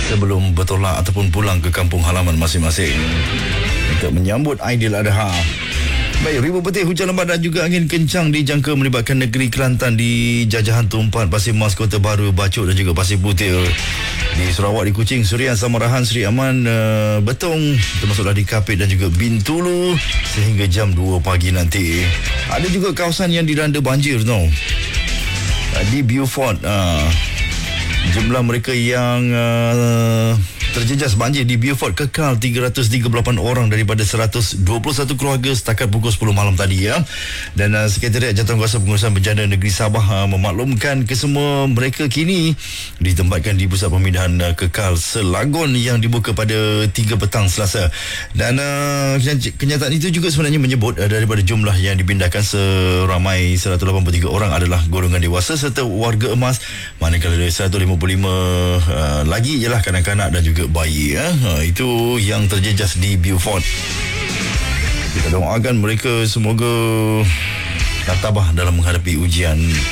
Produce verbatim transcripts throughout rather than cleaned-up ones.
sebelum bertolak ataupun pulang ke kampung halaman masing-masing untuk menyambut Aidiladha. Baik, ribuan petir, hujan lebat dan juga angin kencang dijangka melibatkan negeri Kelantan di Jajahan Tumpat, Pasir Mas, Kota Baru, Bacok dan juga Pasir Putih. Di Sarawak, di Kuching, Suria, Samarahan, Seri Aman, uh, Betong, termasuklah di Kapit dan juga Bintulu sehingga jam dua pagi nanti. Ada juga kawasan yang dilanda banjir tau. Uh, di Beaufort, uh, jumlah mereka yang uh, terjejas banjir di Beaufort kekal tiga ratus tiga puluh lapan orang daripada seratus dua puluh satu keluarga setakat pukul sepuluh malam tadi ya. Dan uh, Sekretariat Jawatankuasa Pengurusan Bencana Negeri Sabah uh, memaklumkan kesemua mereka kini ditempatkan di pusat pemindahan uh, kekal Selangor yang dibuka pada tiga petang Selasa. Dan uh, kenyataan itu juga sebenarnya menyebut uh, daripada jumlah yang dipindahkan seramai seratus lapan puluh tiga orang adalah golongan dewasa serta warga emas, manakala seratus lima puluh lima uh, lagi ialah kanak-kanak dan juga bayi ya. Ha, itu yang terjejas di Beaufort. Kita doakan mereka semoga tak tabah dalam menghadapi ujian.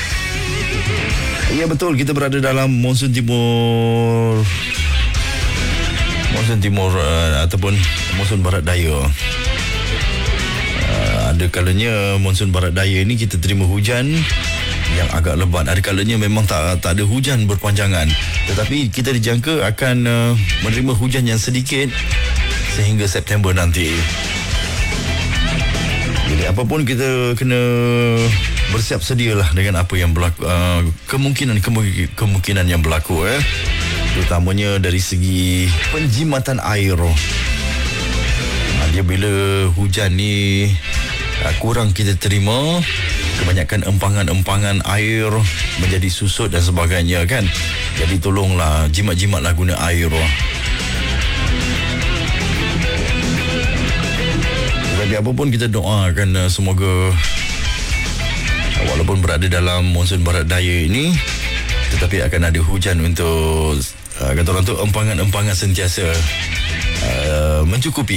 Ya betul, kita berada dalam monsun timur monsun timur uh, ataupun monsun barat daya. Uh, ada kalanya monsun barat daya ini kita terima hujan yang agak lebat. Ada kalanya memang tak tak ada hujan berpanjangan, tetapi kita dijangka akan uh, menerima hujan yang sedikit sehingga September nanti. Jadi apapun kita kena bersiap sedialah dengan apa yang berlaku, uh, kemungkinan kemungkinan yang berlaku eh. Terutamanya dari segi penjimatan air. Uh, dia bila hujan ni uh, kurang kita terima, kebanyakan empangan-empangan air menjadi susut dan sebagainya kan. Jadi tolonglah jimat-jimatlah guna air. Tapi apapun kita doakan semoga walaupun berada dalam monsun barat daya ini, tetapi akan ada hujan untuk uh, kata orang tu empangan-empangan sentiasa uh, mencukupi.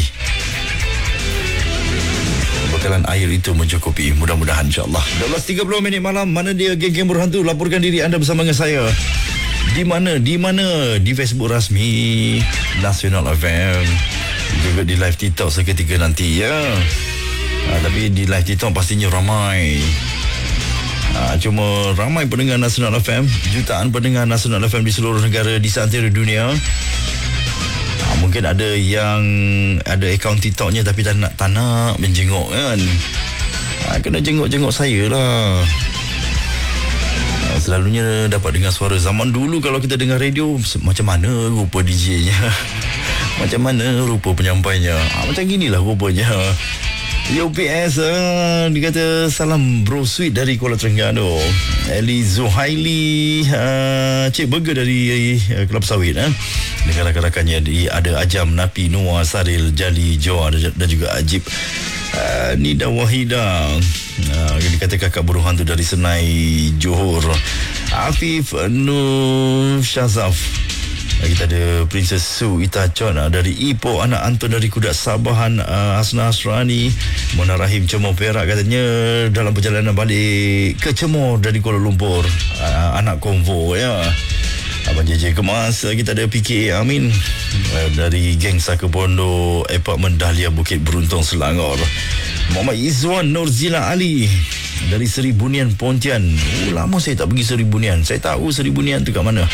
Bekalan air itu mencukupi, mudah-mudahan insyaAllah. dua belas tiga puluh minit malam, mana dia geng-geng berhantu? Laporkan diri anda bersama dengan saya. Di mana? Di mana? Di Facebook rasmi Nasional F M, juga di live TikTok seketika nanti ya. Ha, tapi di live TikTok pastinya ramai. Ha, cuma ramai pendengar Nasional F M, jutaan pendengar Nasional F M di seluruh negara di seantero dunia. Mungkin ada yang ada akaun TikToknya tapi tak nak, tak nak menjenguk kan. Ha, kena jenguk-jenguk saya lah. Ha, selalunya dapat dengar suara. Zaman dulu kalau kita dengar radio, macam mana rupa D J-nya, macam mana rupa penyampainya. Ha, macam ginilah rupanya. U P S uh, dia kata salam bro sweet dari Kuala Terengganu. Eli Zuhaili, uh, Cik Burger dari uh, Kelab Sawit eh. Dengan rakan-rakannya di ada Ajam, Napi, Noah, Saril, Jali, Joa dan juga Ajib. Uh, Nida Wahida, uh, dia kata kakak burung hantu dari Senai, Johor. Afif Nur Shazaf. Kita ada Princess Su Itachon dari Ipoh, anak Anton dari Kudat Sabahan, uh, Hasna Asrani, Mona Rahim Cemor Perak, katanya dalam perjalanan balik ke Cemor dari Kuala Lumpur, uh, anak konvo ya. Abang J J Kemas. Kita ada P K A Amin uh, dari geng Saka Bondo, Apartmen Dahlia, Bukit Beruntung, Selangor. Muhammad Izzuan Nurzila Ali dari Seri Bunian, Pontian. Oh, lama saya tak pergi Seri Bunian. Saya tahu Seri Bunian tu kat mana.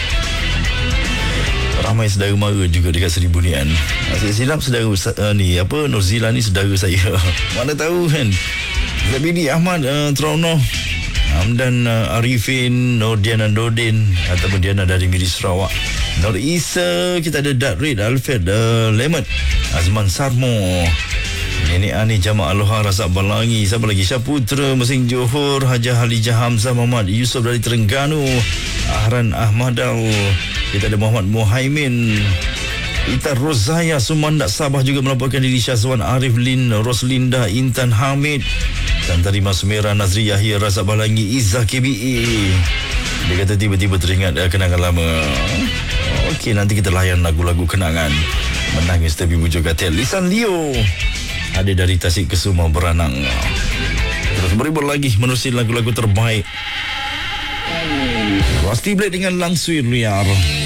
Ramai saudara mara juga dekat Seri Bunian. Saya silap saudara uh, ni apa Nurzila ni saudara saya. Mana tahu kan. Zabidi Ahmad uh, Trono, Hamdan uh, Arifin, Nur Diana Nordin ataupun Diana dari Miri Sarawak. Nur Isa, kita ada Dark Red, Alfred uh, Lemet, Azman Sarmo, Nenek Ani Jamaah Aloha, Razak Balangi, siapa lagi? Syaputra Mesing Johor, Hajah Halijah Hamzah, Muhammad Yusuf dari Terengganu, Ahran Ahmadau. Kita ada Muhammad Muhaimin, Ita Rozaya Sumandak Sabah juga melaporkan diri. Syazwan Arif Lin, Roslinda, Intan Hamid, Tantari Masmera, Nazri Yahya, Razak Balangi, Izzah K B E. Dia kata tiba-tiba teringat uh, kenangan lama. Okey, nanti kita layan lagu-lagu kenangan. Menangis tapi bujuk katil. Lisan Leo ada dari Tasik Kesuma Beranang. Terus beribur lagi menerusi lagu-lagu terbaik. Rusty Blade dengan Langsui Liar.